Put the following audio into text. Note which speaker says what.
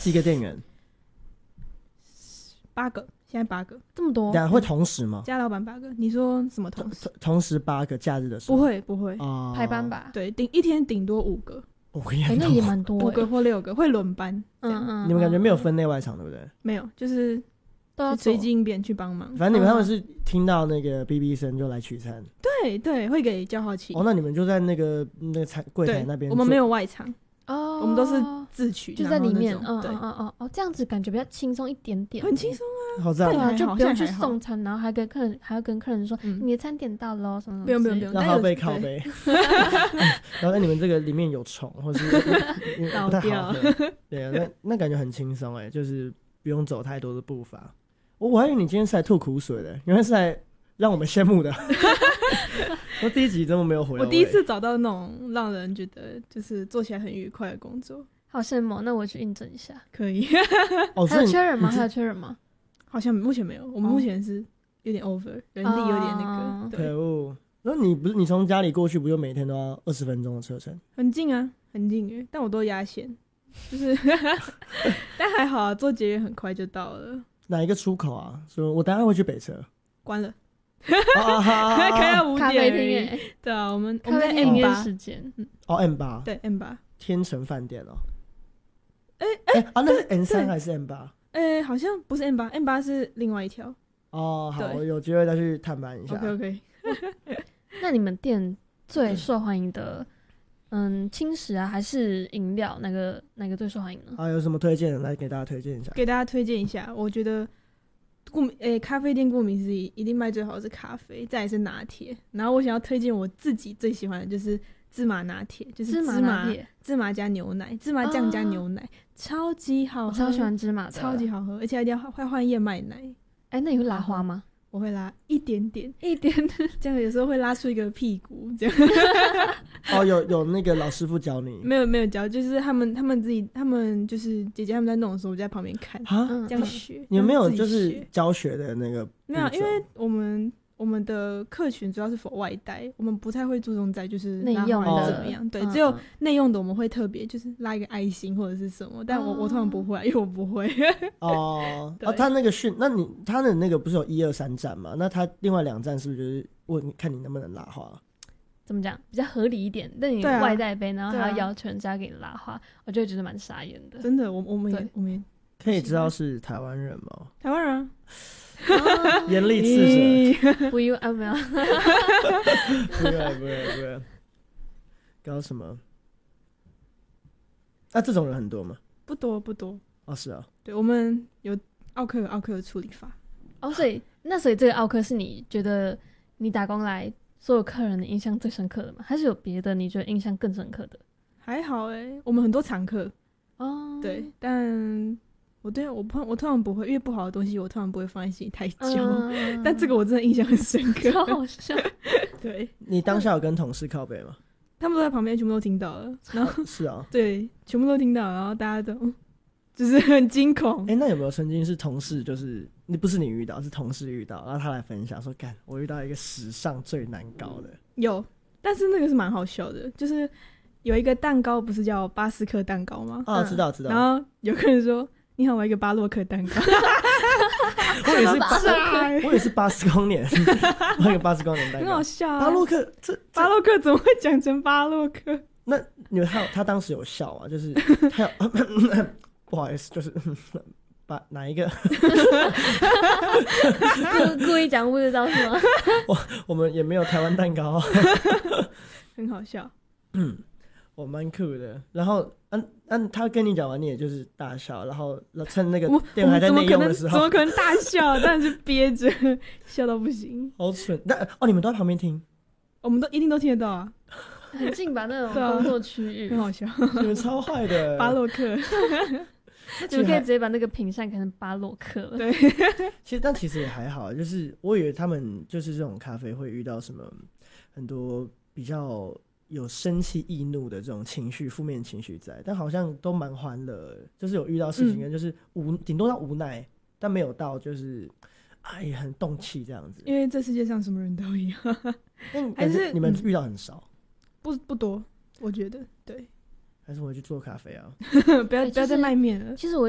Speaker 1: 几个店员
Speaker 2: ？8个，现在8个，
Speaker 3: 这么多，
Speaker 1: 会同时吗？
Speaker 2: 加老板8个，你说什么同时？
Speaker 1: 同时8个假日的时候？
Speaker 2: 不会
Speaker 3: 排班吧？
Speaker 2: 对，一天顶多5个。
Speaker 3: 那也蛮多
Speaker 2: ，5个或6个会轮班。
Speaker 1: 你们感觉没有分内外场对不对？
Speaker 2: 没有，就是
Speaker 3: 都要
Speaker 2: 随机应变去帮忙。
Speaker 1: 反正他们是听到那个哔哔声就来取餐。
Speaker 2: 对，会给叫号器。
Speaker 1: 那你们就在那个柜台那边。
Speaker 2: 我们没有外场
Speaker 3: 哦，
Speaker 2: 我们都是自取，
Speaker 3: 就在里面。
Speaker 2: 对，
Speaker 3: 这样子感觉比较轻松一点点，
Speaker 2: 很轻松啊。
Speaker 1: 好赞
Speaker 3: 啊！就不用去送餐，然后还要跟客人说你的餐点到了什么。
Speaker 2: 不用，
Speaker 1: 然后靠背。然后你们这个里面有虫，或是不太好喝。对啊，那感觉很轻松就是不用走太多的步伐。我还以为你今天是来吐苦水的，原来是来让我们羡慕的。我第一集真的没有回来。
Speaker 2: 我第一次找到那种让人觉得就是做起来很愉快的工作，
Speaker 3: 好羡慕。那我去应征一下，
Speaker 2: 可以。
Speaker 3: 还有缺人吗？
Speaker 2: 好像目前没有，我们目前是有点 over，人力有点那个。
Speaker 1: 可恶！那你从家里过去，不就每天都要20分钟的车程？
Speaker 2: 很近啊，很近但我都压线，就是但还好啊，坐捷运很快就到了。
Speaker 1: 哪一个出口啊？说我等下会去北车，
Speaker 2: 关了。
Speaker 1: 开
Speaker 2: 到5点。咖
Speaker 3: 啡厅
Speaker 2: 对啊，我们在
Speaker 3: M8 时间。
Speaker 1: M8
Speaker 2: 对 M8
Speaker 1: 天成饭店哦。那是 N3 还是 M8？
Speaker 2: 好像不是 M8 是另外一条。
Speaker 1: 好，我有机会再去探班一下。
Speaker 2: OK。
Speaker 3: 那你们店最受欢迎的，轻食啊，还是饮料？哪个最受欢迎呢？
Speaker 1: 有什么推荐的？来给大家推荐一下。
Speaker 2: 给大家推荐一下，我觉得咖啡店顾名思义，一定卖最好的是咖啡，再来是拿铁。然后我想要推荐我自己最喜欢的就是芝麻拿铁，就是芝麻加牛奶，芝麻酱加牛奶，超级好喝。
Speaker 3: 我超喜欢芝麻的，
Speaker 2: 超级好喝，而且一定要换燕麦奶。
Speaker 3: 那你会拉花吗？
Speaker 2: 我会拉一点点，这样有时候会拉出一个屁股，这样。
Speaker 1: 有那个老师傅教你？
Speaker 2: 没有教，就是他们就是姐姐他们在弄的时候，我就在旁边看，这样学。
Speaker 1: 你有没有就是教学的那个？
Speaker 2: 没有，因为我们的客群主要是否外带，我们不太会注重在就是
Speaker 3: 内用的
Speaker 2: 怎么样。对，只有内用的我们会特别就是拉一个爱心或者是什么，但我通常不会，因为我不会。
Speaker 1: 他那个他的那个不是有1、2、3站嘛？那他另外2站是不是就是问看你能不能拉花？
Speaker 3: 怎么讲比较合理一点？但你外带杯，然后还要要求人家给你拉花，我就会觉得蛮傻眼的。
Speaker 2: 真的，我们也
Speaker 1: 可以知道是台湾人吗？
Speaker 2: 台湾人啊。
Speaker 1: 严厉斥责，
Speaker 3: 不用啊，没有，
Speaker 1: 不会，搞什么？这种人很多吗？
Speaker 2: 不多。
Speaker 1: 是啊。
Speaker 2: 对，我们有奥克的处理法。
Speaker 3: 所以这个奥克是你觉得你打工来所有客人的印象最深刻的吗？还是有别的你觉得印象更深刻的？
Speaker 2: 还好我们很多常客对，但我通常不会，因为不好的东西我通常不会放在心里太久。但这个我真的印象很深刻，
Speaker 3: 超好笑。
Speaker 2: 对，
Speaker 1: 你当下有跟同事靠北吗？
Speaker 2: 他们都在旁边，全部都听到了。然后
Speaker 1: 是啊，
Speaker 2: 对，全部都听到了，然后大家都就是很惊恐。
Speaker 1: 那有没有曾经是同事，就是不是你遇到，是同事遇到，然后他来分享说，干，我遇到一个史上最难搞的。
Speaker 2: 有，但是那个是蛮好笑的，就是有一个蛋糕不是叫巴斯克蛋糕吗？
Speaker 1: 知道。
Speaker 2: 然后有个人说，你好，我要一个巴洛克蛋糕。
Speaker 1: 我也是80公年，我有一个80公年蛋糕，
Speaker 2: 很好笑啊。
Speaker 1: 巴洛克，
Speaker 2: 巴洛克怎么会讲成巴洛克？
Speaker 1: 那他当时有笑啊，就是他有不好意思，就是把哪一个
Speaker 3: 故意讲不知道是吗？
Speaker 1: 我们也没有台湾蛋糕。
Speaker 2: 很好笑。
Speaker 1: 我蛮酷的。然后他跟你讲完，你也就是大笑，然后趁那个店还在内用的时候，
Speaker 2: 怎么可能大笑？当然是憋着笑到不行，
Speaker 1: 好蠢。你们都在旁边听？
Speaker 2: 我们一定都听得到啊，
Speaker 3: 很近吧那种工作区域，
Speaker 2: 很好笑。
Speaker 1: 你们超坏的，
Speaker 2: 巴洛克。
Speaker 3: 你们可以直接把那个品相改成巴洛克了。
Speaker 2: 对，
Speaker 1: 其实也还好，就是我以为他们就是这种咖啡会遇到什么很多比较有生气易怒的这种情绪，负面情绪在，但好像都蛮欢乐的，就是有遇到事情跟就是顶多到无奈，但没有到就是很动气这样子。因
Speaker 2: 为这世界上什么人都一样。
Speaker 1: 还是你们遇到很少？
Speaker 2: 不多，我觉得对。
Speaker 1: 还是我去做咖啡啊？
Speaker 2: 不要再卖面了。
Speaker 3: 其实我